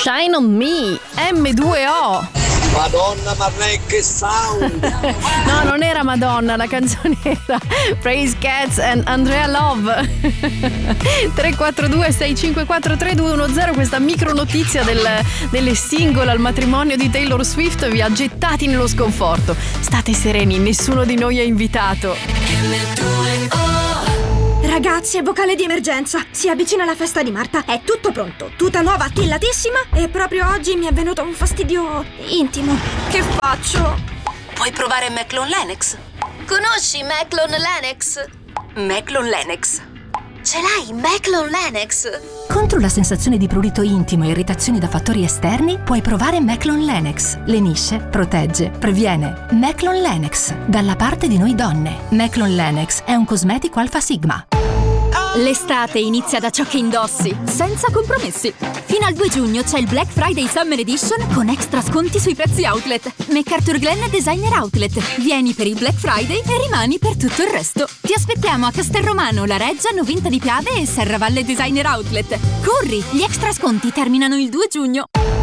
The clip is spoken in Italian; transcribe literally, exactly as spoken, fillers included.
Shine on Me, M due O. Madonna, ma che sound! No, non era Madonna, la canzone era Praise Cats and Andrea Love. tre quattro due sei cinque quattro tre due uno zero. Questa micro notizia del, delle single al matrimonio di Taylor Swift vi ha gettati nello sconforto. State sereni, nessuno di noi è invitato. Ragazzi, è vocale di emergenza. Si avvicina la festa di Marta. È tutto pronto. Tuta nuova, attillatissima. E proprio oggi mi è venuto un fastidio intimo. Che faccio? Puoi provare Maclon Lennox. Conosci Maclon Lennox? Maclon Lennox. Ce l'hai, Maclon Lennox? Contro la sensazione di prurito intimo e irritazioni da fattori esterni, puoi provare Maclon Lennox. Lenisce, protegge, previene. Maclon Lennox, dalla parte di noi donne. Maclon Lennox è un cosmetico Alpha Sigma. L'estate inizia da ciò che indossi, senza compromessi. Fino al due giugno c'è il Black Friday Summer Edition con extra sconti sui prezzi outlet. MacArthurGlen Designer Outlet. Vieni per il Black Friday e rimani per tutto il resto. Ti aspettiamo a Castelromano, La Reggia, Novinta di Piave e Serravalle Designer Outlet. Corri, gli extra sconti terminano il due giugno.